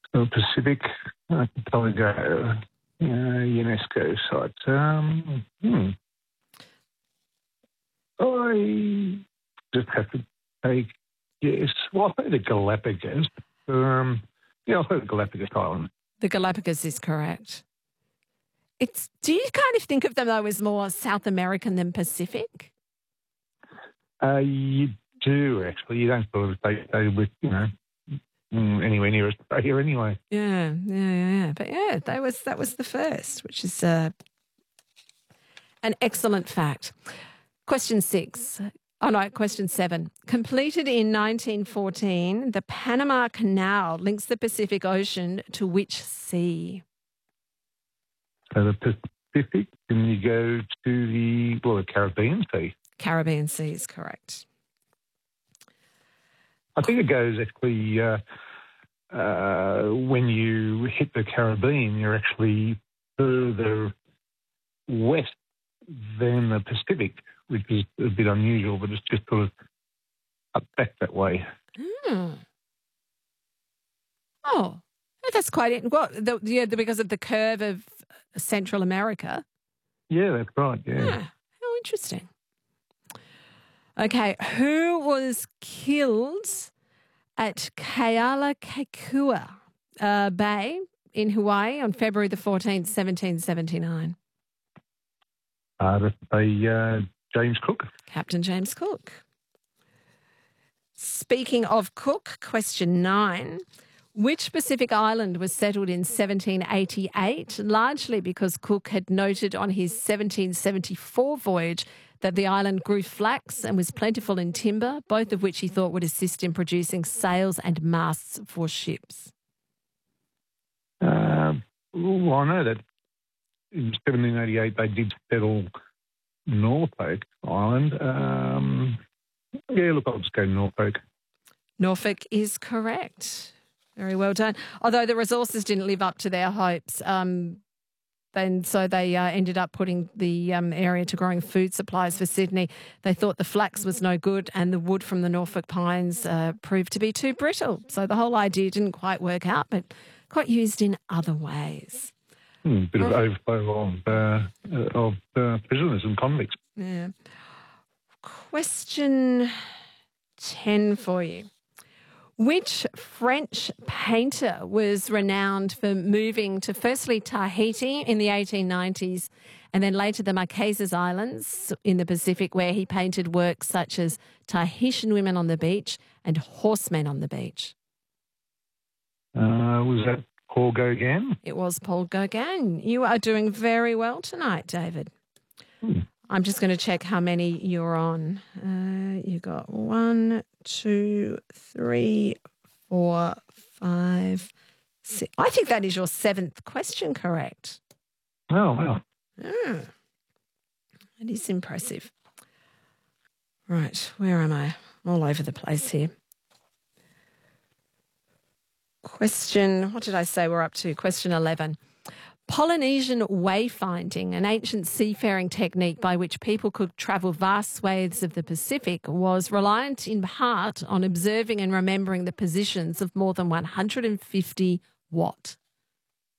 Pacific, I could probably go UNESCO sites. I just have to take yes. Well, I've heard of Galapagos. I've heard of Galapagos Island. The Galapagos is correct. Do you kind of think of them, though, as more South American than Pacific? You do, actually. You don't sort of stay with, anywhere near Australia anyway. Yeah. But, that was the first, which is an excellent fact. Question 7. Completed in 1914, the Panama Canal links the Pacific Ocean to which sea? So the Pacific, and you go to the Caribbean Sea. Caribbean Sea is correct. I think it goes actually when you hit the Caribbean, you're actually further west than the Pacific, which is a bit unusual, but it's just sort of up back that way. Oh, that's quite it. Well, because of the curve of Central America. Yeah, that's right, yeah. How interesting. Okay, who was killed at Kealakekua Bay in Hawaii on February the 14th, 1779? That's James Cook. Captain James Cook. Speaking of Cook, question 9. Which Pacific island was settled in 1788, largely because Cook had noted on his 1774 voyage that the island grew flax and was plentiful in timber, both of which he thought would assist in producing sails and masts for ships? I know that in 1788 they did settle Norfolk Island. I'll just go Norfolk. Norfolk is correct. Very well done. Although the resources didn't live up to their hopes, so they ended up putting the area to growing food supplies for Sydney. They thought the flax was no good and the wood from the Norfolk pines proved to be too brittle. So the whole idea didn't quite work out, but got used in other ways. Bit of overflow of prisoners and convicts. Yeah. Question 10 for you. Which French painter was renowned for moving to firstly Tahiti in the 1890s and then later the Marquesas Islands in the Pacific, where he painted works such as Tahitian Women on the Beach and Horsemen on the Beach? Was that Paul Gauguin? It was Paul Gauguin. You are doing very well tonight, David. I'm just going to check how many you're on. You got 1, 2, 3, 4, 5, 6. I think that is your 7th question correct. Oh, wow. That is impressive. Right, where am I? All over the place here. What did I say we're up to? Question 11. Polynesian wayfinding, an ancient seafaring technique by which people could travel vast swathes of the Pacific, was reliant in part on observing and remembering the positions of more than 150 what?